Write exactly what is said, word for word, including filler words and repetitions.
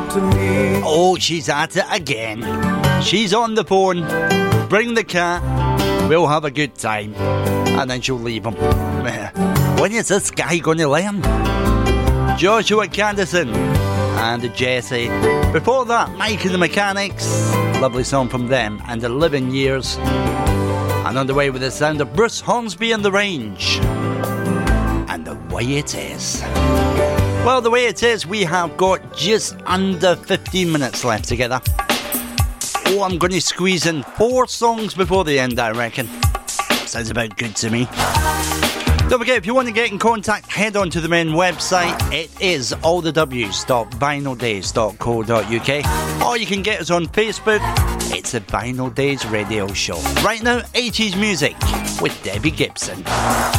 to me. Oh, she's at it again. She's on the phone. Bring the cat. We'll have a good time. And then she'll leave him. When is this guy going to learn? Joshua Candison and Jesse. Before that, Mike and the Mechanics. Lovely song from them. And eleven years. And on the way with the sound of Bruce Hornsby and the Range. And The Way It Is. Well, The Way It Is, we have got just under fifteen minutes left together. Oh, I'm going to squeeze in four songs before the end, I reckon. Sounds about good to me. Don't forget, if you want to get in contact, head on to the main website. It is all the w's dot vinyl days dot co dot uk. Or you can get us on Facebook. It's the Vinyl Days Radio Show. Right now, eighties music with Debbie Gibson.